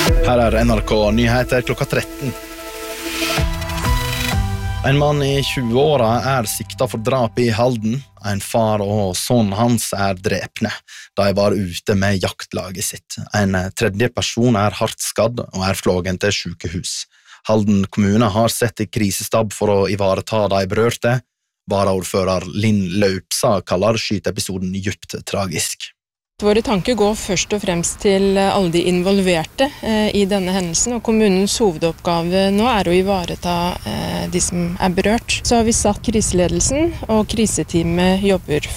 Her NRK Nyheter klokka 13. En mann i 20-åra sikta for drap i Halden. En far og sønn hans drepne. De var ute med jaktlaget sitt. En tredje person hardt skadd og flågen til sykehus. Halden kommune har sett i krisestab for å ivareta de berørte. Varaordfører Linn Laupsa kaller skyteepisoden djupt tragisk. Våre tanker går først og fremst til alle de involverte i denne hendelsen, og kommunens hovedoppgave nå å ivareta de som berørt. Så har vi satt kriseledelsen, og kriseteamet jobber